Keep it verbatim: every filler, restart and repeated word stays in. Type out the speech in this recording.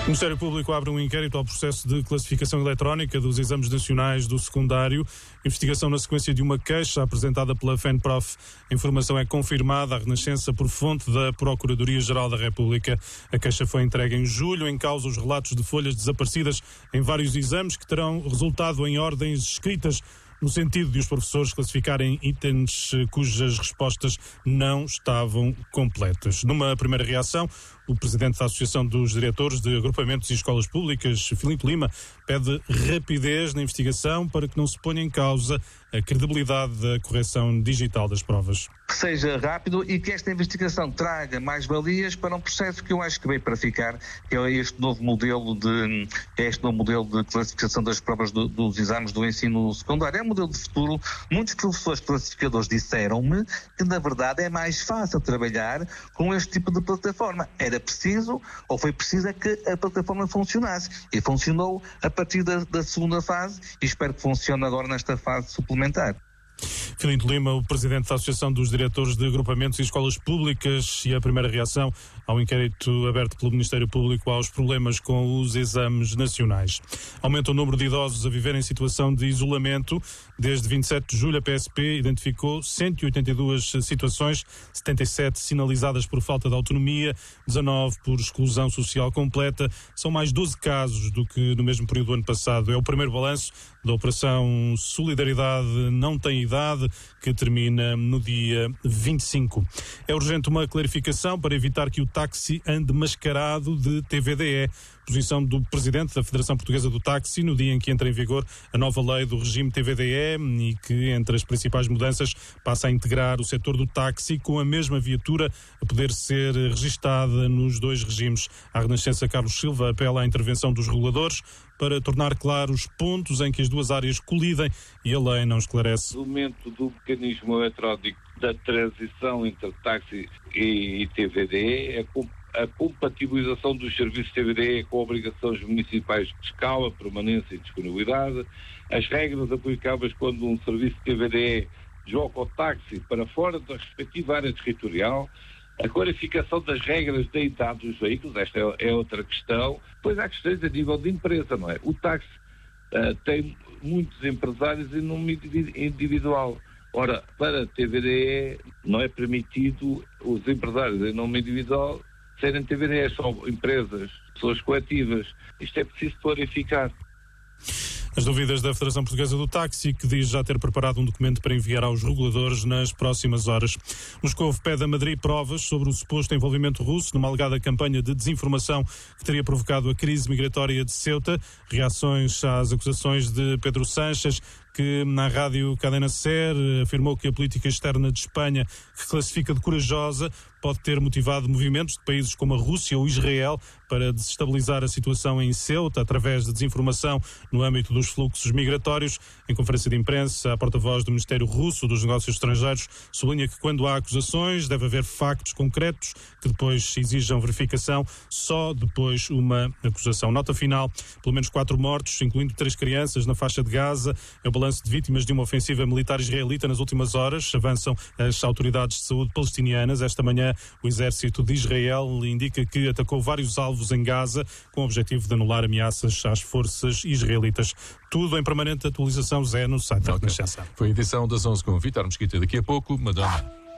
O Ministério Público abre um inquérito ao processo de classificação eletrónica dos exames nacionais do secundário. Investigação na sequência de uma queixa apresentada pela FENPROF. A informação é confirmada à Renascença por fonte da Procuradoria-Geral da República. A queixa foi entregue em julho, em causa os relatos de folhas desaparecidas em vários exames que terão resultado em ordens escritas no sentido de os professores classificarem itens cujas respostas não estavam completas. Numa primeira reação, o presidente da Associação dos Diretores de Agrupamentos e Escolas Públicas, Filipe Lima, pede rapidez na investigação para que não se ponha em causa a credibilidade da correção digital das provas. Que seja rápido e que esta investigação traga mais valias para um processo que eu acho que veio para ficar, que é este novo modelo de, é este novo modelo de classificação das provas do, dos exames do ensino secundário. É um modelo de futuro. Muitos professores classificadores disseram-me que, na verdade, é mais fácil trabalhar com este tipo de plataforma. Era preciso, ou foi preciso, é que a plataforma funcionasse. E funcionou a partir da, da segunda fase e espero que funcione agora nesta fase suplementar. Filipe Lima, o presidente da Associação dos Diretores de Agrupamentos e Escolas Públicas, e a primeira reação ao inquérito aberto pelo Ministério Público aos problemas com os exames nacionais. Aumenta o número de idosos a viver em situação de isolamento. Desde vinte e sete de julho, a P S P identificou cento e oitenta e duas situações, setenta e sete sinalizadas por falta de autonomia, dezanove por exclusão social completa. São mais doze casos do que no mesmo período do ano passado. É o primeiro balanço da Operação Solidariedade Não Tem Idade, que termina no dia vinte e cinco. É urgente uma clarificação para evitar que o táxi ande mascarado de T V D E. Posição do presidente da Federação Portuguesa do Táxi no dia em que entra em vigor a nova lei do regime T V D E e que, entre as principais mudanças, passa a integrar o setor do táxi com a mesma viatura a poder ser registada nos dois regimes. A Renascença, Carlos Silva apela à intervenção dos reguladores para tornar claros os pontos em que as duas áreas colidem e a lei não esclarece. O momento do mecanismo eletrónico da transição entre táxi e T V D E é a compatibilização dos serviços T V D E com obrigações municipais de escala, permanência e disponibilidade, as regras aplicáveis quando um serviço T V D E desloca o táxi para fora da respectiva área territorial, a clarificação das regras da idade dos veículos, esta é, é outra questão. Depois há questões a nível de empresa, não é? O táxi uh, tem muitos empresários em nome individual. Ora, para a T V D E não é permitido os empresários em nome individual serem T V D E, são empresas, pessoas coletivas. Isto é preciso clarificar. As dúvidas da Federação Portuguesa do Táxi, que diz já ter preparado um documento para enviar aos reguladores nas próximas horas. Moscovo pede a Madrid provas sobre o suposto envolvimento russo numa alegada campanha de desinformação que teria provocado a crise migratória de Ceuta. Reações às acusações de Pedro Sánchez, que na rádio Cadena Ser afirmou que a política externa de Espanha, que classifica de corajosa, pode ter motivado movimentos de países como a Rússia ou Israel para desestabilizar a situação em Ceuta através de desinformação no âmbito dos fluxos migratórios. Em conferência de imprensa, a porta-voz do Ministério Russo dos Negócios Estrangeiros sublinha que quando há acusações deve haver factos concretos que depois exijam verificação, só depois uma acusação. Nota final, pelo menos quatro mortos, incluindo três crianças na faixa de Gaza. É o balanço de vítimas de uma ofensiva militar israelita nas últimas horas. Avançam as autoridades de saúde palestinianas. Esta manhã, o exército de Israel indica que atacou vários alvos em Gaza com o objetivo de anular ameaças às forças israelitas. Tudo em permanente atualização, Zé, no site da Renascença. Foi a edição das onze com o Vítor Mesquita. Daqui a pouco, Madonna.